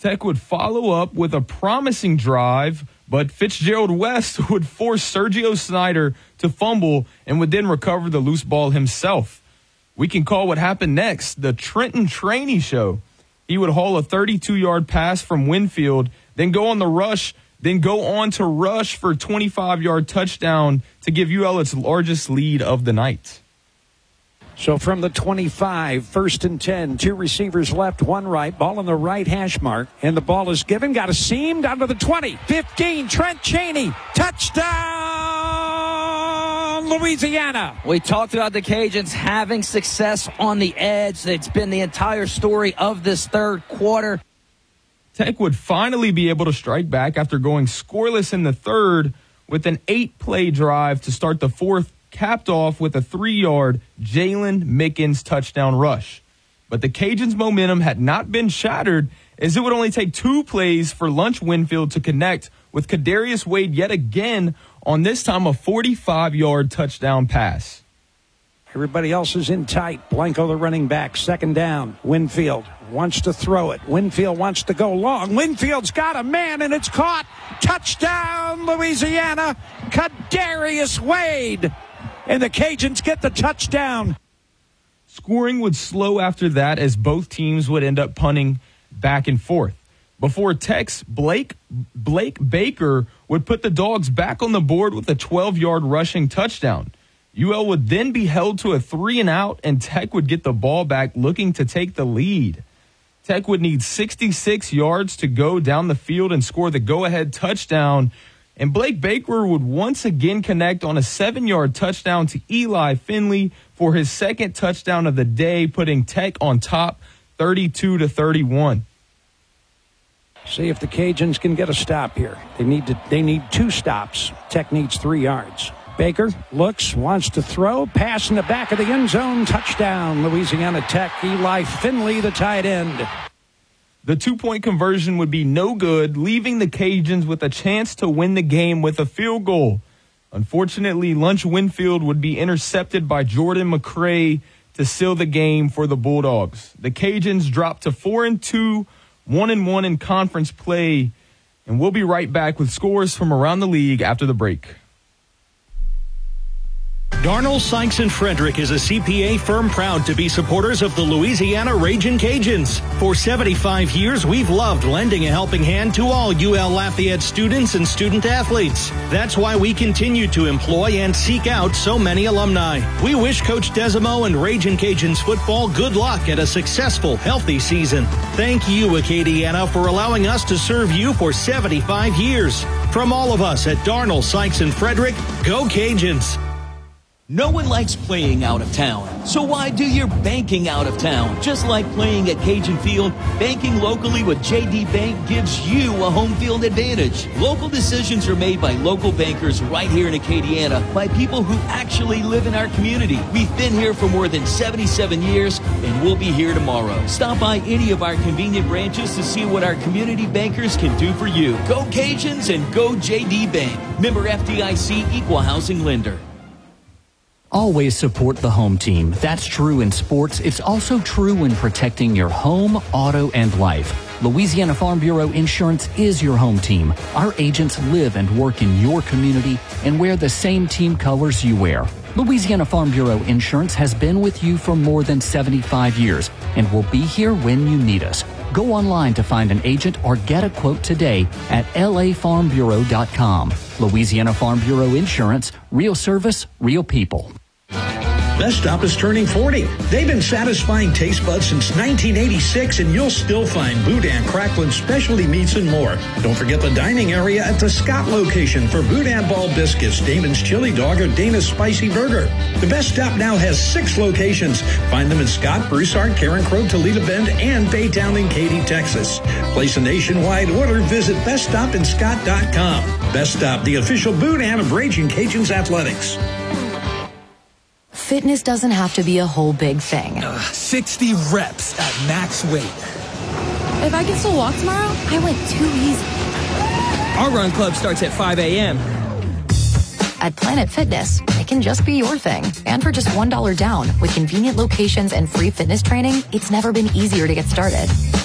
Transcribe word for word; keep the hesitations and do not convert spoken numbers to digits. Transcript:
Tech would follow up with a promising drive, but Fitzgerald West would force Sergio Snyder to fumble and would then recover the loose ball himself. We can call what happened next the Trenton Trainee Show. He would haul a thirty-two-yard pass from Winfield, then go on the rush, then go on to rush for a twenty-five-yard touchdown to give U L its largest lead of the night. So from the twenty-five, first and ten, two receivers left, one right, ball on the right hash mark, and the ball is given, got a seam down to the twenty, fifteen, Trent Cheney, touchdown, Louisiana. We talked about the Cajuns having success on the edge. It's been the entire story of this third quarter. Tech would finally be able to strike back after going scoreless in the third with an eight-play drive to start the fourth, capped off with a three-yard Jalen Mickens touchdown rush. But the Cajuns' momentum had not been shattered, as it would only take two plays for Lunch Winfield to connect with Kadarius Wade yet again on this time a forty-five-yard touchdown pass. Everybody else is in tight. Blanco, the running back, second down. Winfield wants to throw it. Winfield wants to go long. Winfield's got a man, and it's caught. Touchdown, Louisiana. Kadarius Wade. And the Cajuns get the touchdown. Scoring would slow after that as both teams would end up punting back and forth. Before Tech's Blake Blake Baker would put the Dogs back on the board with a twelve-yard rushing touchdown. U L would then be held to a three and out, and Tech would get the ball back looking to take the lead. Tech would need sixty-six yards to go down the field and score the go-ahead touchdown. And Blake Baker would once again connect on a seven-yard touchdown to Eli Finley for his second touchdown of the day, putting Tech on top thirty-two to thirty-one. See if the Cajuns can get a stop here. They need to. They need two stops. Tech needs three yards. Baker looks, wants to throw, pass in the back of the end zone, touchdown, Louisiana Tech. Eli Finley, the tight end. The two-point conversion would be no good, leaving the Cajuns with a chance to win the game with a field goal. Unfortunately, Lunch Winfield would be intercepted by Jordan McCray to seal the game for the Bulldogs. The Cajuns dropped to four and two, one and one in conference play, and we'll be right back with scores from around the league after the break. Darnell, Sykes and Frederick is a C P A firm proud to be supporters of the Louisiana Ragin' Cajuns. For seventy-five years, we've loved lending a helping hand to all U L Lafayette students and student athletes. That's why we continue to employ and seek out so many alumni. We wish Coach Desimo and Ragin' Cajuns football good luck at a successful, healthy season. Thank you, Acadiana, for allowing us to serve you for seventy-five years. From all of us at Darnell, Sykes and Frederick, go Cajuns! No one likes playing out of town, so why do your banking out of town? Just like playing at Cajun Field, banking locally with J D Bank gives you a home field advantage. Local decisions are made by local bankers right here in Acadiana by people who actually live in our community. We've been here for more than seventy-seven years, and we'll be here tomorrow. Stop by any of our convenient branches to see what our community bankers can do for you. Go Cajuns and go J D Bank. Member F D I C, Equal Housing Lender. Always support the home team. That's true in sports. It's also true when protecting your home, auto, and life. Louisiana Farm Bureau Insurance is your home team. Our agents live and work in your community and wear the same team colors you wear. Louisiana Farm Bureau Insurance has been with you for more than seventy-five years and will be here when you need us. Go online to find an agent or get a quote today at L A farm bureau dot com. Louisiana Farm Bureau Insurance, real service, real people. Best Stop is turning forty. They've been satisfying taste buds since nineteen eighty-six, and you'll still find Boudin, Cracklin, specialty meats, and more. Don't forget the dining area at the Scott location for Boudin ball biscuits, Damon's chili dog, or Dana's spicy burger. The Best Stop now has six locations. Find them in Scott, Broussard, Karen Crow, Toledo Bend, and Baytown in Katy, Texas. Place a nationwide order. Visit best stop in scott dot com. Best Stop, the official Boudin of Ragin' Cajuns Athletics. Fitness doesn't have to be a whole big thing. Uh, sixty reps at max weight. If I can still walk tomorrow, I went too easy. Our run club starts at five a.m. At Planet Fitness, it can just be your thing. And for just one dollar down, with convenient locations and free fitness training, it's never been easier to get started.